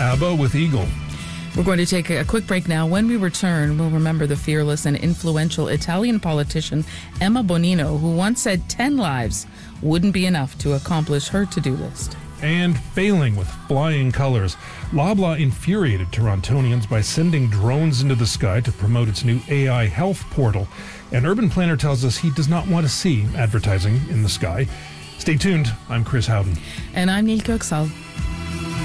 ABBA with Eagle. We're going to take a quick break now. When we return, we'll remember the fearless and influential Italian politician Emma Bonino, who once said 10 lives wouldn't be enough to accomplish her to-do list. And failing with flying colors. Loblaw infuriated Torontonians by sending drones into the sky to promote its new AI health portal. An urban planner tells us he does not want to see advertising in the sky. Stay tuned. I'm Chris Howden. And I'm Neil Kirksall.